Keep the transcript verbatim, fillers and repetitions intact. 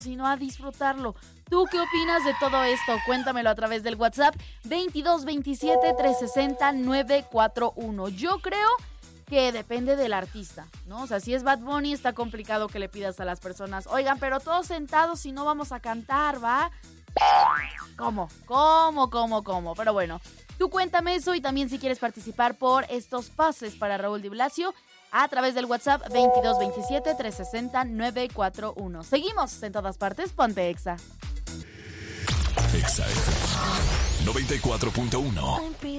sino a disfrutarlo. ¿Tú qué opinas de todo esto? Cuéntamelo a través del WhatsApp veintidós veintisiete trescientos sesenta novecientos cuarenta y uno. Yo creo que depende del artista, ¿no? O sea, si es Bad Bunny está complicado que le pidas a las personas, oigan, pero todos sentados y no vamos a cantar, ¿va? ¿Cómo? ¿Cómo? ¿Cómo? ¿Cómo? Pero bueno, tú cuéntame eso y también si quieres participar por estos pases para Raúl Di Blasio a través del WhatsApp veintidós veintisiete trescientos sesenta novecientos cuarenta y uno. Seguimos en todas partes, ponte Exa. Exa noventa y cuatro punto uno.